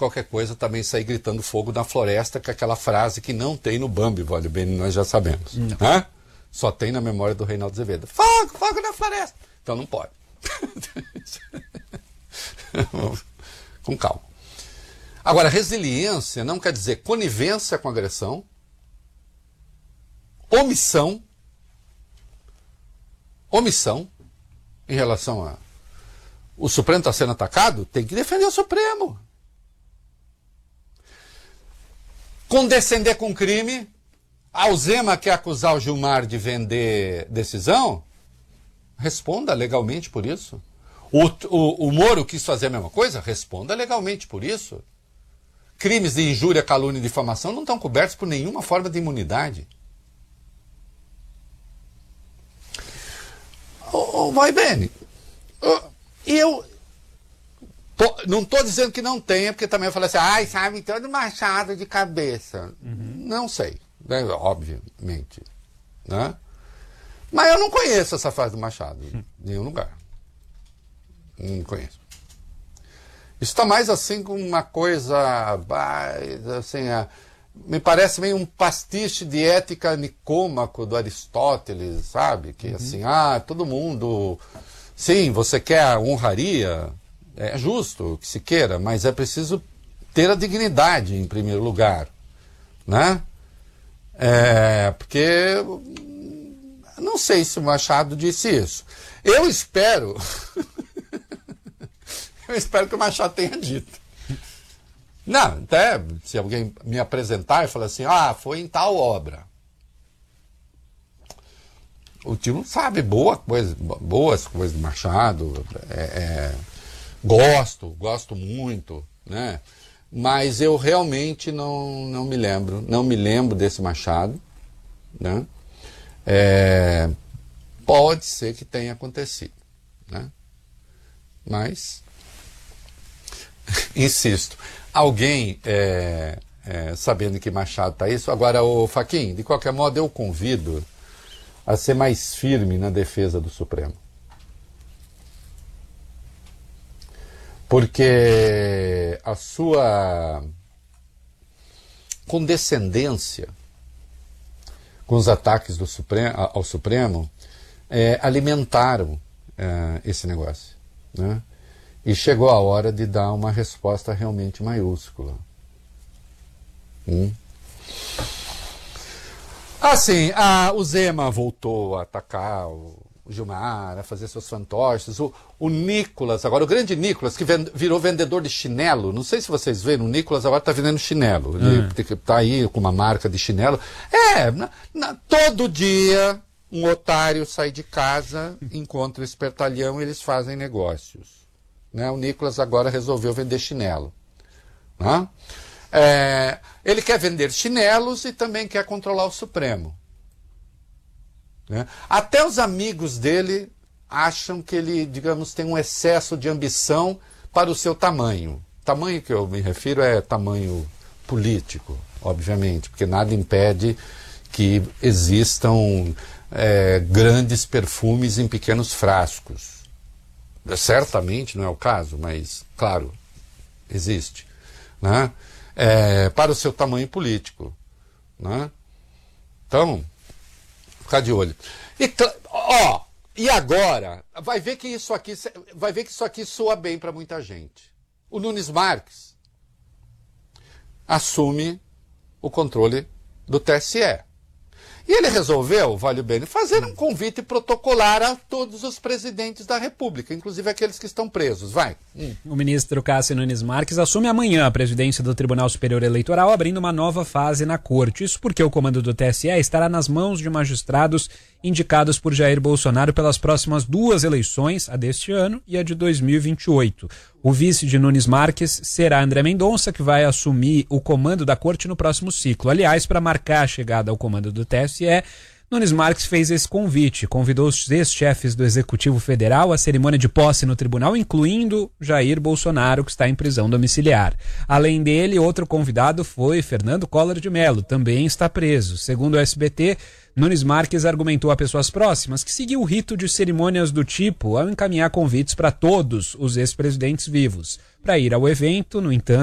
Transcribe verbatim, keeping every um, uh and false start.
qualquer coisa também sair gritando fogo na floresta, que é aquela frase que não tem no Bambi, Vale bem, nós já sabemos. Né? Só tem na memória do Reinaldo Azevedo. Fogo, fogo na floresta. Então não pode. Com calma. Agora, resiliência não quer dizer conivência com agressão, omissão, omissão em relação a o Supremo está sendo atacado, tem que defender o Supremo. Condescender com crime. A Alzema quer acusar o Gilmar de vender decisão? Responda legalmente por isso. O, o, o Moro quis fazer a mesma coisa? Responda legalmente por isso. Crimes de injúria, calúnia e difamação não estão cobertos por nenhuma forma de imunidade. Oh, oh, vai bem. Oh, eu tô, não estou dizendo que não tenha, porque também eu falei assim, ai, sabe, todo machado de cabeça. Uhum. Não sei, né, obviamente. Né? Mas eu não conheço essa fase do Machado em nenhum lugar. Não conheço. Isso está mais assim com uma coisa, assim, me parece meio um pastiche de ética nicômaco do Aristóteles, sabe? Que uhum. assim, ah, todo mundo... Sim, você quer a honraria, é justo que se queira, mas é preciso ter a dignidade em primeiro lugar, né? É, porque não sei se o Machado disse isso. Eu espero, eu espero que o Machado tenha dito. Não, até se alguém me apresentar e falar assim, ah, foi em tal obra. O tio sabe boa coisa, boas coisas do Machado, é, é, gosto, gosto muito, né? Mas eu realmente não, não me lembro, não me lembro desse Machado, né? É, pode ser que tenha acontecido, né? Mas, insisto, alguém é, é, sabendo que Machado está isso, agora o Fachin, de qualquer modo eu convido a ser mais firme na defesa do Supremo. Porque a sua condescendência com os ataques do Supremo, ao Supremo é, alimentaram é, esse negócio. Né? E chegou a hora de dar uma resposta realmente maiúscula. Hum? Assim, a, o Zema voltou a atacar o, o Gilmar, a fazer seus fantoches. O, o Nicolas, agora o grande Nicolas, que vend, virou vendedor de chinelo. Não sei se vocês viram, o Nicolas agora está vendendo chinelo. Ele está aí com uma marca de chinelo. É, na, na, todo dia um otário sai de casa, encontra o espertalhão e eles fazem negócios. Né? O Nicolas agora resolveu vender chinelo. Né? É, ele quer vender chinelos e também quer controlar o Supremo. Né? Até os amigos dele acham que ele, digamos, tem um excesso de ambição para o seu tamanho. Tamanho que eu me refiro é tamanho político, obviamente, porque nada impede que existam é, grandes perfumes em pequenos frascos. Certamente não é o caso, mas, claro, existe. Né? É, para o seu tamanho político. Né? Então, ficar de olho. E, ó, e agora, vai ver que isso aqui, vai ver que isso aqui soa bem para muita gente. O Nunes Marques assume o controle do T S E. E ele resolveu, vale bem, fazer um convite protocolar a todos os presidentes da República, inclusive aqueles que estão presos. Vai. Hum. O ministro Cássio Nunes Marques assume amanhã a presidência do Tribunal Superior Eleitoral, abrindo uma nova fase na corte. Isso porque o comando do T S E estará nas mãos de magistrados indicados por Jair Bolsonaro pelas próximas duas eleições, a deste ano e a de dois mil e vinte e oito. O vice de Nunes Marques será André Mendonça, que vai assumir o comando da corte no próximo ciclo. Aliás, para marcar a chegada ao comando do T S E, Nunes Marques fez esse convite, convidou os ex-chefes do Executivo Federal à cerimônia de posse no tribunal, incluindo Jair Bolsonaro, que está em prisão domiciliar. Além dele, outro convidado foi Fernando Collor de Mello, também está preso. Segundo o S B T, Nunes Marques argumentou a pessoas próximas que seguiu o rito de cerimônias do tipo ao encaminhar convites para todos os ex-presidentes vivos. Para ir ao evento, no entanto,